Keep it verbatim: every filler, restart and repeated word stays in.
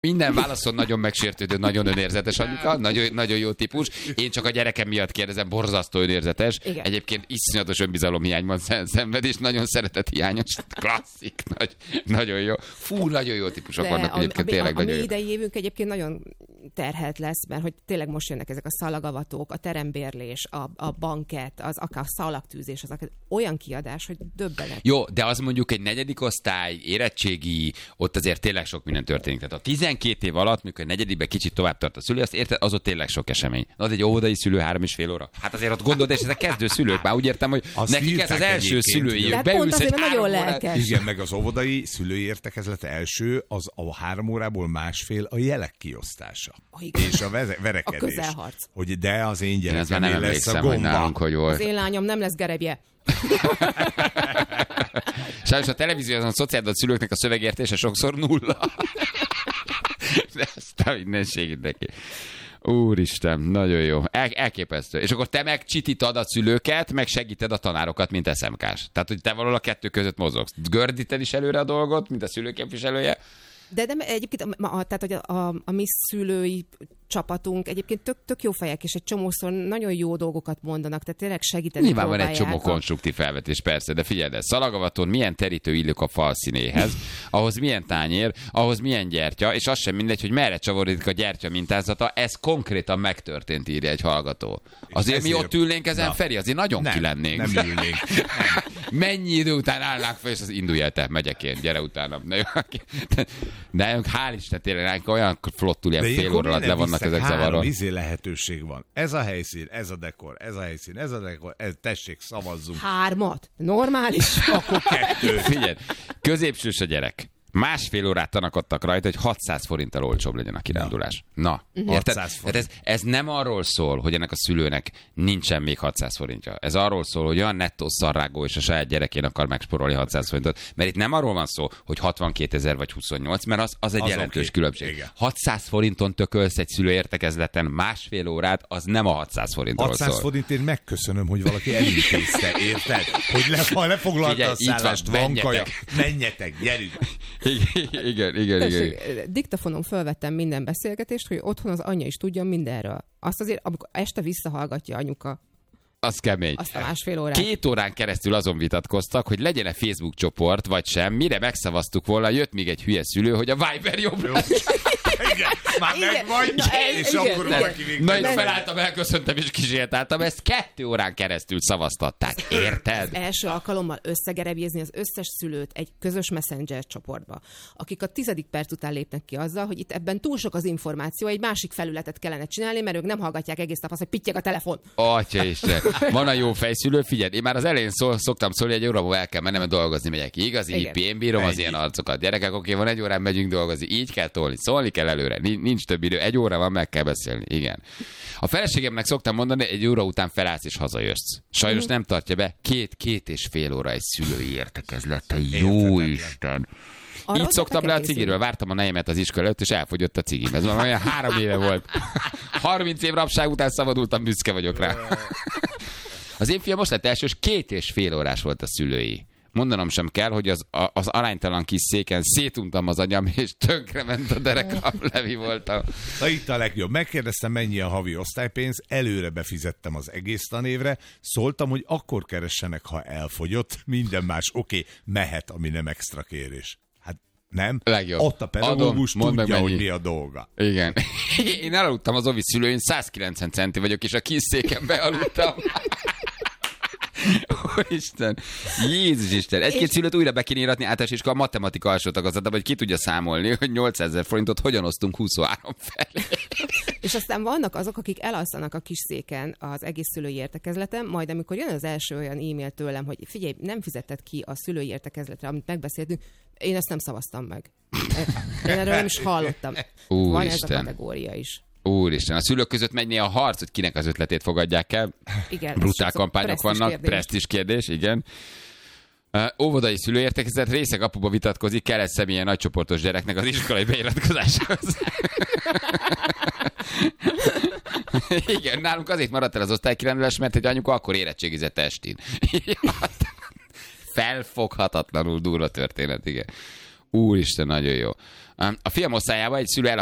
Minden válaszon nagyon megsértődő, nagyon önérzetes anyuka, nagyon, nagyon jó típus. Én csak a gyerekem miatt kérdezem, borzasztó önérzetes. Igen. Egyébként iszonyatos önbizalomhiányban szenved, és nagyon szeretethiányos. Klasszik, nagy, nagyon jó. Fú, nagyon jó típusok de vannak egyébként, a, tényleg a, nagyon jó. A mi idei évünk egyébként nagyon terhelt lesz, mert hogy tényleg most jönnek ezek a szalagavatók, a terembérlés, a, a banket, az akár szalagtűzés, az akár olyan kiadás, hogy döbbenet. Jó, de az mondjuk egy negyedik osztály, érettségi, ott azért tényleg sok minden történik. Tehát a tizenkét év alatt, mikor negyedikben kicsit tovább tart a szülő, azt érted, az ott tényleg sok esemény. Az egy óvodai szülő három és fél óra. Hát azért ott gondolod, és ezek kezdő szülők, már úgy értem, hogy azt nekik ez az első szülői év. Beülsz egy nagyon lelkes. Igen, meg az óvodai szülői értekezlet első, az a három órából másfél a jelek kiosztása. Oh, és a verekedés. A közelharc. Hogy de az én gyerekem lesz a gomba. Nálunk, hogy volt. Az én lányom nem lesz gerebje. Sajnos a televízióban a szociális szülőknek a szövegértése sokszor nulla. De aztán mindenségét neki. Úristen, nagyon jó. El, elképesztő. És akkor te meg csitítad a szülőket, meg segíted a tanárokat, mint es em ká-s. Tehát, hogy te valahol a kettő között mozogsz. Gördíted is előre a dolgot, mint a szülőképviselője. De, de egyébként a, a, tehát, hogy a, a, a mi szülői csapatunk egyébként tök, tök jó fejek, és egy csomószor nagyon jó dolgokat mondanak, tehát tényleg segíteni nyilván van egy csomó konstruktív felvetés, persze, de figyeld el, szalagavaton milyen terítő illük a fal színéhez, ahhoz milyen tányér, ahhoz milyen gyertya, és az sem mindegy, hogy merre csavarodik a gyertya mintázata, ez konkrétan megtörtént, írja egy hallgató. Azért ezért... mi ott ülnénk ezen, na, Feri, azért nagyon nem, ki lennénk. Nem ülnénk. Mennyi idő után állnánk fel, és az indulj el te, megyek én, gyere utána. De hál' Isten, tényleg olyan flottul ilyen fél óra alatt le vannak ezek zavarva. Három izé lehetőség van. Ez a helyszín, ez a dekor, ez a helyszín, ez a dekor, ez, tessék, szavazzunk. Hármat? Normális? Akkor kettő. Figyelj, középsős a gyerek. Másfél órát tanakodtak rajta, hogy hatszáz forinttal olcsóbb legyen a kirándulás. Na, uh-huh. Érted? Ez, ez nem arról szól, hogy ennek a szülőnek nincsen még hatszáz forintja. Ez arról szól, hogy olyan nettó szarrágó és a saját gyerekén akar megsporolni hatszáz forintot. Mert itt nem arról van szó, hogy hatvankétezer vagy huszonnyolc, mert az, az egy az jelentős okay. különbség. Igen. hatszáz forinton tökölsz egy szülőértekezleten másfél órát, az nem a hatszáz forintról szól. hatszáz forintért megköszönöm, hogy valaki elintézte, érted? Hogy le, lefoglalta a szállást, van kaja, menjetek, gyerünk. Igen, igen, igen, igen. Diktafonon felvettem minden beszélgetést, hogy otthon az anyja is tudjon mindenről. Azt azért, amikor este visszahallgatja anyuka. Az kemény. Azt a másfél órát. Két órán keresztül azon vitatkoztak, hogy legyen-e Facebook csoport, vagy sem. Mire megszavaztuk volna, jött még egy hülye szülő, hogy a Viber jobb lesz. Igen, már meg vagy, na, és igen, akkor igen. Valaki végül. Na, én felálltam, elköszöntem és kísértáltam, ezt kettő órán keresztül szavaztatták. Érted? Az első alkalommal összegerebjézni az összes szülőt egy közös Messenger csoportba, akik a tizedik perc után lépnek ki azzal, hogy itt ebben túl sok az információ, egy másik felületet kellene csinálni, mert ők nem hallgatják egész nap azt, hogy pittyeg a telefon. Atyaisten. Van a jó fejszülő, figyelj, én már az elején szól, szoktam szólni, egy óra el kell mennem, mert dolgozni megyek. Igazi hippi, én bírom az ilyen arcokat. Gyerekek, oké, van egy órán, megyünk dolgozni. Így kell tolni, szólni kell előre. Nincs több idő, egy óra van, meg kell beszélni. Igen. A feleségemnek szoktam mondani, egy óra után felállsz és hazajössz. Sajnos nem tartja be. Két, két és fél óra egy szülői értekezlete. Jó Isten. Arra így szoktam le a cigiről, vártam a nejemet az iskola előtt, és elfogyott a cigim. Ez olyan három éve volt. harminc év rabság után szabadultam, büszke vagyok rá. Az én fiam most lett első, és két és fél órás volt a szülői. Mondanom sem kell, hogy az, az aránytalan kis széken szétuntam az agyam, és tönkrement a derekam, Levi voltam. Na itt a legjobb. Megkérdeztem, mennyi a havi osztálypénz, előre befizettem az egész tanévre, szóltam, hogy akkor keressenek, ha elfogyott, minden más oké, okay, mehet, ami nem extra kérés. Hát nem? Legjobb. Ott a pedagógus Adom, tudja, hogy mi a dolga. Igen. Én elaludtam az ovi szülőn, százkilencven centi vagyok, és a kis széken bealudtam. Isten, Jézus Isten. Egy-két és... szülőt újra be kéne íratni általános iskola matematika alsó tagozatban, hogy ki tudja számolni, hogy nyolcezer forintot hogyan osztunk huszonhárom felé. És aztán vannak azok, akik elalszanak a kis széken az egész szülői értekezleten, majd amikor jön az első olyan e-mail tőlem, hogy figyelj, nem fizetted ki a szülői értekezletre, amit megbeszéltünk, én ezt nem szavaztam meg. Én erről nem is hallottam. Úr Van Isten. Ez a kategória is. Úristen, a szülők között megy néha a harc, hogy kinek az ötletét fogadják el. Igen, brutál kampányok vannak, presztízs kérdés, igen. Uh, óvodai szülőértekezlet részeg apuba vitatkozik, kell egy személyen nagycsoportos gyereknek az iskolai beiratkozásához. Igen, nálunk azért maradt el az osztálykirándulás, mert egy anyuka akkor érettségizett estin. Felfoghatatlanul durva történet, igen. Úristen, nagyon jó. A fiam osztályában egy szülő el